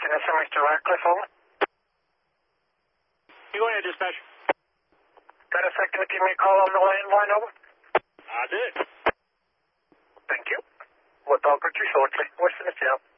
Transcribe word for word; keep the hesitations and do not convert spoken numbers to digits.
Houston, S M H to Radcliffe, over. You go ahead, dispatch. Got a second to give me a call on the landline, over? I did. Thank you. We'll talk with you shortly. What's in the cell?